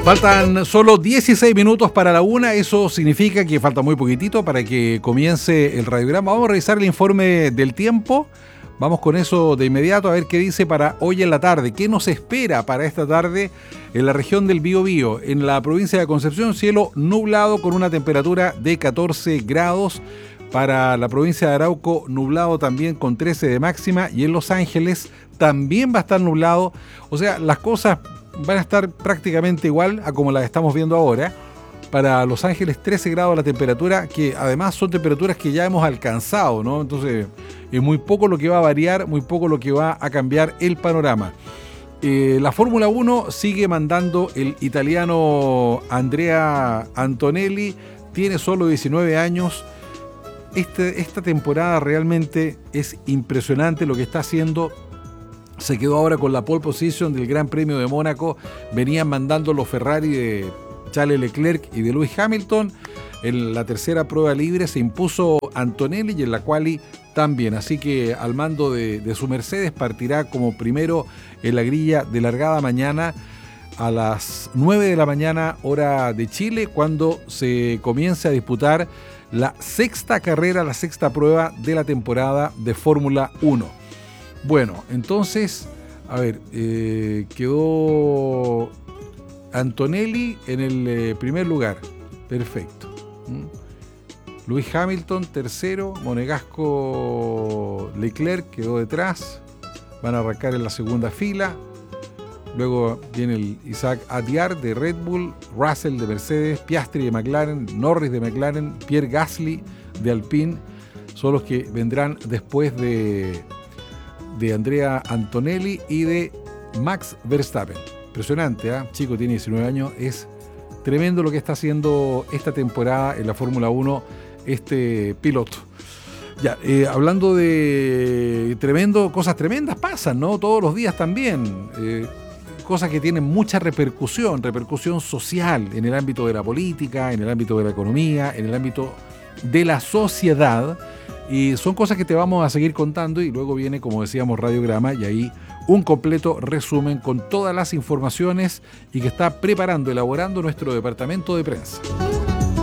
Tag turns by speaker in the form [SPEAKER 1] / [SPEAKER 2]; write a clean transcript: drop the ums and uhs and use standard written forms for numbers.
[SPEAKER 1] Faltan solo 16 minutos para la una, eso significa que falta muy poquitito para que comience el radiograma. Vamos a revisar el informe del tiempo, vamos con eso de inmediato a ver qué dice para hoy en la tarde. ¿Qué nos espera para esta tarde en la región del Biobío? En la provincia de Concepción, cielo nublado con una temperatura de 14 grados. Para la provincia de Arauco, nublado también con 13 de máxima. Y en Los Ángeles también va a estar nublado. O sea, las cosas van a estar prácticamente igual a como las estamos viendo ahora. Para Los Ángeles 13 grados la temperatura, que además son temperaturas que ya hemos alcanzado, ¿no? Entonces es muy poco lo que va a variar, muy poco lo que va a cambiar el panorama. La Fórmula 1 sigue mandando el italiano Andrea Antonelli, tiene solo 19 años. Esta temporada realmente es impresionante lo que está haciendo. Se quedó ahora con la pole position del Gran Premio de Mónaco. Venían mandando los Ferrari de Charles Leclerc y de Lewis Hamilton. En la tercera prueba libre se impuso Antonelli y en la quali también. Así que al mando de su Mercedes partirá como primero en la grilla de largada mañana a las 9 de la mañana, hora de Chile, cuando se comience a disputar la sexta carrera, la sexta prueba de la temporada de Fórmula 1. Bueno, entonces, a ver, quedó Antonelli en el primer lugar. Perfecto. Lewis Hamilton, tercero. Monegasco Leclerc quedó detrás. Van a arrancar en la segunda fila. Luego viene el Isaac Adjar de Red Bull, Russell de Mercedes, Piastri de McLaren, Norris de McLaren, Pierre Gasly de Alpine. Son los que vendrán después de Andrea Antonelli y de Max Verstappen. Impresionante, ¿eh? Chico, tiene 19 años. Es tremendo lo que está haciendo esta temporada en la Fórmula 1 este piloto. Ya, hablando de tremendo, cosas tremendas pasan, ¿no? Todos los días también. Cosas que tienen mucha repercusión social en el ámbito de la política, en el ámbito de la economía, en el ámbito de la sociedad. Y son cosas que te vamos a seguir contando y luego viene, como decíamos, Radiograma y ahí un completo resumen con todas las informaciones y que está elaborando nuestro departamento de prensa.